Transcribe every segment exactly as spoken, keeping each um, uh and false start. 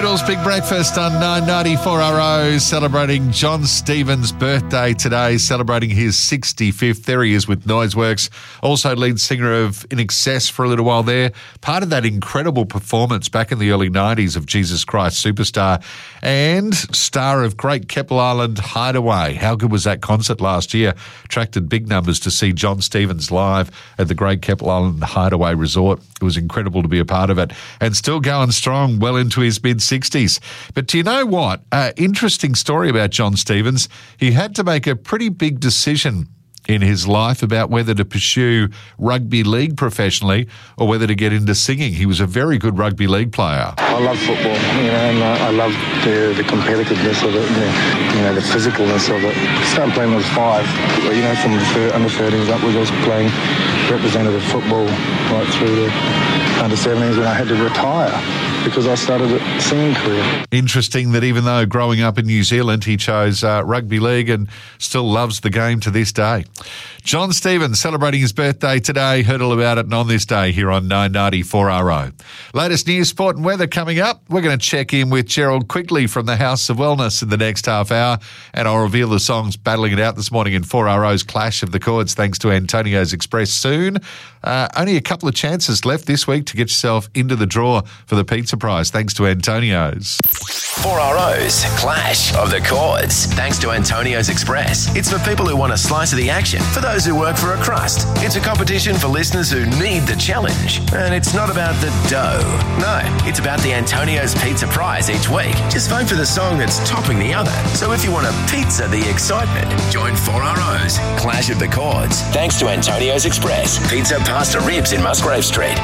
Oodles, Big Breakfast on nine ninety-four R O, celebrating John Stevens' birthday today, celebrating his sixty-fifth. There he is with Noiseworks, also lead singer of In Excess for a little while there. Part of that incredible performance back in the early nineties of Jesus Christ Superstar, and star of Great Keppel Island Hideaway. How good was that concert last year? Attracted big numbers to see John Stevens live at the Great Keppel Island Hideaway Resort. It was incredible to be a part of it, and still going strong well into his mid-sixties. But do you know what? Uh, interesting story about John Stevens. He had to make a pretty big decision in his life about whether to pursue rugby league professionally or whether to get into singing. He was a very good rugby league player. I love football, you know, and I, I love the, the competitiveness of it, the, you know, the physicalness of it. I started playing when I was five, you know, from the under thirteens upwards. I was playing representative football right through the under seventeens when I had to retire because I started a singing career. Interesting that even though growing up in New Zealand, he chose uh, rugby league and still loves the game to this day. John Stevens celebrating his birthday today. Heard all about it and on this day here on nine ninety-four R O. Latest news, sport and weather coming up. We're going to check in with Gerald Quigley from the House of Wellness in the next half hour, and I'll reveal the songs battling it out this morning in four R O's Clash of the Chords thanks to Antonio's Express soon. Uh, only a couple of chances left this week to get yourself into the draw for the pizza prize thanks to Antonio's. four R O's Clash of the Chords thanks to Antonio's Express. It's for people who want a slice of the action, for those who work for a crust. It's a competition for listeners who need the challenge. And it's not about the dough. No, it's about the Antonio's Pizza Prize each week. Just vote for the song that's topping the other. So if you want a pizza the excitement, join four R O's Clash of the Chords thanks to Antonio's Express. Pizza, pasta, ribs in Musgrave Street.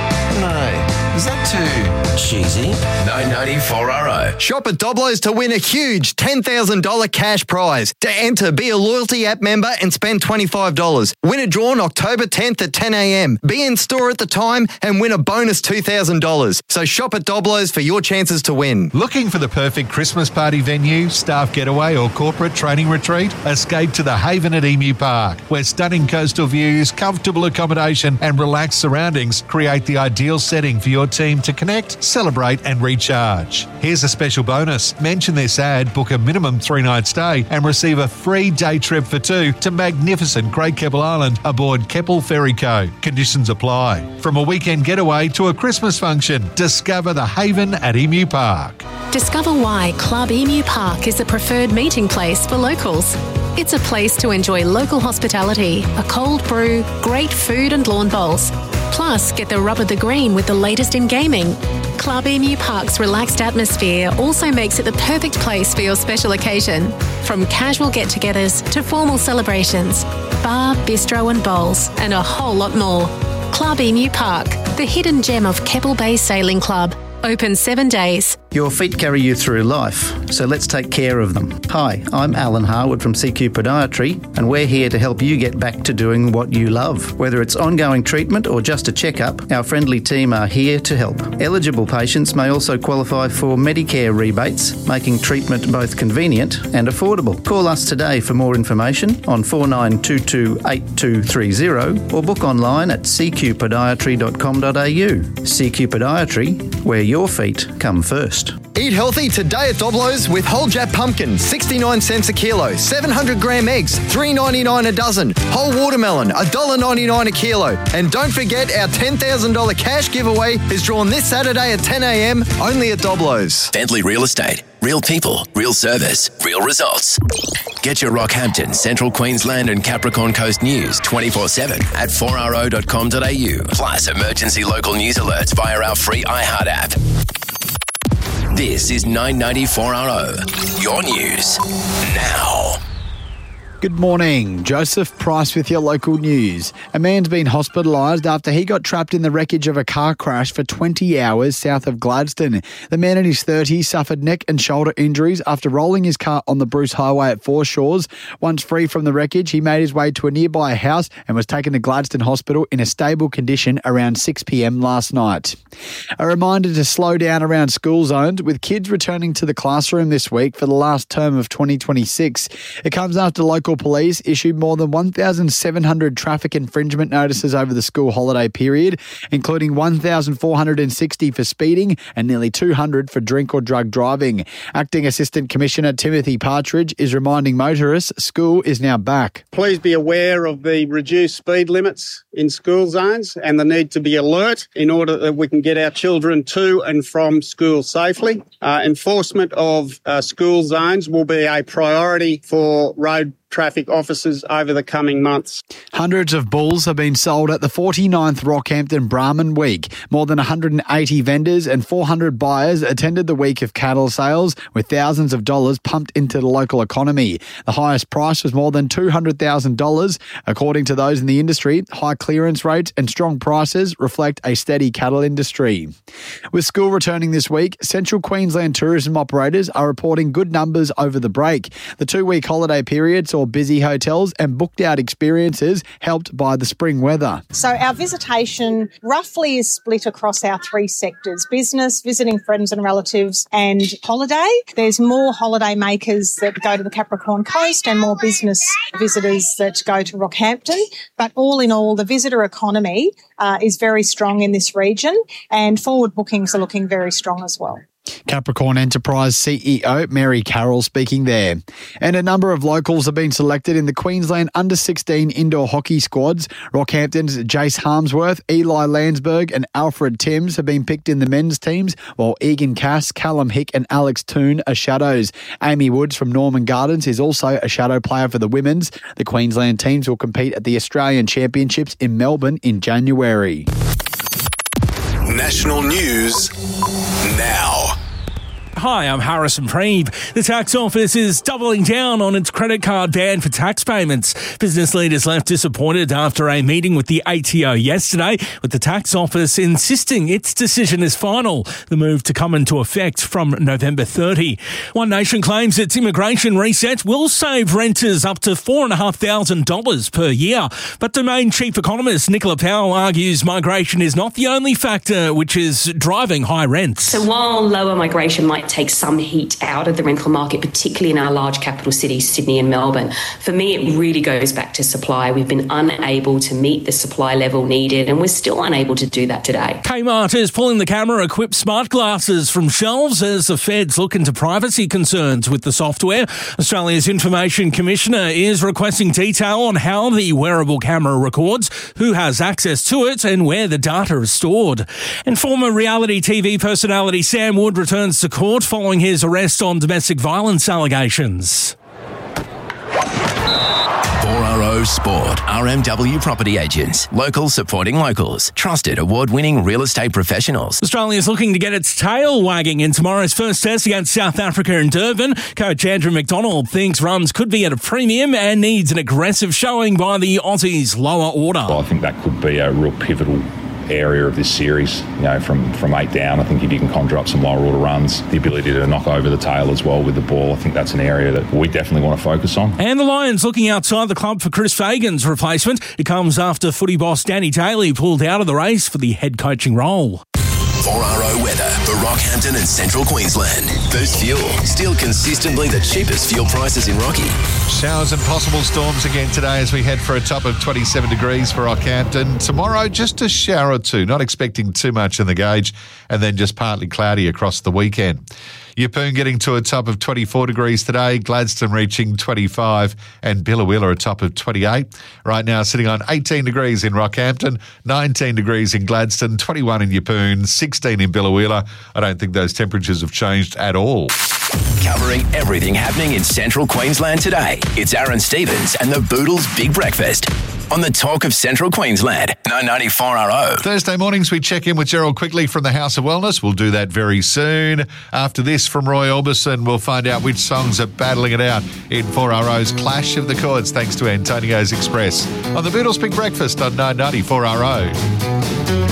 No, is that too cheesy? nine ninety-four R O. Shop at Doblo's to win a huge ten thousand dollars cash prize. To enter, be a loyalty app member and spend twenty-five dollars. Win a drawn October tenth at ten a.m. Be in store at the time and win a bonus two thousand dollars. So shop at Doblo's for your chances to win. Looking for the perfect Christmas party venue, staff getaway or corporate training retreat? Escape to the Haven at Emu Park, where stunning coastal views, comfortable accommodation and relaxed surroundings create the ideal setting for your team to connect, celebrate and recharge. Here's a special bonus. Mention this ad, book a minimum three-night stay and receive a free day trip for two to magnificent Great Keppel Island aboard Keppel Ferry Co. Conditions apply. From a weekend getaway to a Christmas function, discover the Haven at Emu Park. Discover why Club Emu Park is the preferred meeting place for locals. It's a place to enjoy local hospitality, a cold brew, great food and lawn bowls. Plus, get the rub of the green with the latest in gaming. Club Emu Park's relaxed atmosphere also makes it the perfect place for your special occasion. From casual get-togethers to formal celebrations, bar, bistro and bowls, and a whole lot more. Club Emu Park, the hidden gem of Keppel Bay Sailing Club. Open seven days. Your feet carry you through life, so let's take care of them. Hi, I'm Alan Harwood from C Q Podiatry, and we're here to help you get back to doing what you love. Whether it's ongoing treatment or just a checkup, our friendly team are here to help. Eligible patients may also qualify for Medicare rebates, making treatment both convenient and affordable. Call us today for more information on four nine two two, eight two three zero or book online at c q podiatry dot com dot a u. C Q Podiatry, where your feet come first. Eat healthy today at Doblo's with whole Jap pumpkin, sixty-nine cents a kilo, seven hundred gram eggs, three ninety-nine a dozen, whole watermelon, one dollar ninety-nine a kilo. And don't forget our ten thousand dollars cash giveaway is drawn this Saturday at ten a.m. only at Doblo's. Bentley Real Estate. Real people, real service, real results. Get your Rockhampton, Central Queensland and Capricorn Coast news twenty-four seven at four r o dot com dot a u. Plus emergency local news alerts via our free iHeart app. This is nine ninety-four R O, your news now. Good morning. Joseph Price with your local news. A man's been hospitalised after he got trapped in the wreckage of a car crash for twenty hours south of Gladstone. The man in his thirties suffered neck and shoulder injuries after rolling his car on the Bruce Highway at Foreshores. Once free from the wreckage, he made his way to a nearby house and was taken to Gladstone Hospital in a stable condition around six p.m. last night. A reminder to slow down around school zones, with kids returning to the classroom this week for the last term of twenty twenty-six. It comes after local local police issued more than one thousand seven hundred traffic infringement notices over the school holiday period, including one thousand four hundred sixty for speeding and nearly two hundred for drink or drug driving. Acting Assistant Commissioner Timothy Partridge is reminding motorists school is now back. Please be aware of the reduced speed limits in school zones and the need to be alert in order that we can get our children to and from school safely. Uh, enforcement of uh, school zones will be a priority for road traffic officers over the coming months. Hundreds of bulls have been sold at the forty-ninth Rockhampton Brahman Week. More than one hundred eighty vendors and four hundred buyers attended the week of cattle sales, with thousands of dollars pumped into the local economy. The highest price was more than two hundred thousand dollars. According to those in the industry, high clearance rates and strong prices reflect a steady cattle industry. With school returning this week, Central Queensland tourism operators are reporting good numbers over the break. The two-week holiday period saw busy hotels and booked out experiences helped by the spring weather. So our visitation roughly is split across our three sectors: business, visiting friends and relatives, and holiday. There's more holiday makers that go to the Capricorn Coast and more business visitors that go to Rockhampton. But all in all, the visitor economy uh, is very strong in this region, and forward bookings are looking very strong as well. Capricorn Enterprise C E O Mary Carroll speaking there. And a number of locals have been selected in the Queensland under sixteen indoor hockey squads. Rockhampton's Jace Harmsworth, Eli Landsberg and Alfred Timms have been picked in the men's teams, while Egan Cass, Callum Hick and Alex Toon are shadows. Amy Woods from Norman Gardens is also a shadow player for the women's. The Queensland teams will compete at the Australian Championships in Melbourne in January. National news now. Hi, I'm Harrison Preeb. The tax office is doubling down on its credit card ban for tax payments. Business leaders left disappointed after a meeting with the A T O yesterday, with the tax office insisting its decision is final. The move to come into effect from November thirtieth. One Nation claims its immigration reset will save renters up to four thousand five hundred dollars per year. But Domain Chief Economist Nicola Powell argues migration is not the only factor which is driving high rents. So while lower migration might take some heat out of the rental market, particularly in our large capital cities, Sydney and Melbourne, for me it really goes back to supply. We've been unable to meet the supply level needed, and we're still unable to do that today. Kmart is pulling the camera-equipped smart glasses from shelves as the feds look into privacy concerns with the software. Australia's Information Commissioner is requesting detail on how the wearable camera records, who has access to it and where the data is stored. And former reality T V personality Sam Wood returns to court following his arrest on domestic violence allegations. four R O Sport, R M W Property Agents, local supporting locals, trusted award-winning real estate professionals. Australia is looking to get its tail wagging in tomorrow's first test against South Africa in Durban. Coach Andrew McDonald thinks runs could be at a premium and needs an aggressive showing by the Aussies' lower order. Well, I think that could be a real pivotal area of this series, you know, from, from eight down. I think if you can conjure up some lower order runs, the ability to knock over the tail as well with the ball, I think that's an area that we definitely want to focus on. And the Lions looking outside the club for Chris Fagan's replacement. It comes after footy boss Danny Daly pulled out of the race for the head coaching role. four R O weather for Rockhampton and Central Queensland. Boost Fuel, still consistently the cheapest fuel prices in Rocky. Showers and possible storms again today as we head for a top of twenty-seven degrees for Rockhampton. Tomorrow, just a shower or two, not expecting too much in the gauge, and then just partly cloudy across the weekend. Yeppoon getting to a top of twenty-four degrees today, Gladstone reaching twenty-five, and Billawilla a top of twenty-eight. Right now sitting on eighteen degrees in Rockhampton, nineteen degrees in Gladstone, twenty-one in Yeppoon, sixteen in Billawilla. I don't think those temperatures have changed at all. Covering everything happening in Central Queensland today, it's Aaron Stevens and the Boodles Big Breakfast on the Talk of Central Queensland, nine ninety-four R O. Thursday mornings, we check in with Gerald Quigley from the House of Wellness. We'll do that very soon. After this, from Roy Orbison, we'll find out which songs are battling it out in four R O's Clash of the Chords, thanks to Antonio's Express on the Boodles Big Breakfast on nine ninety-four R O.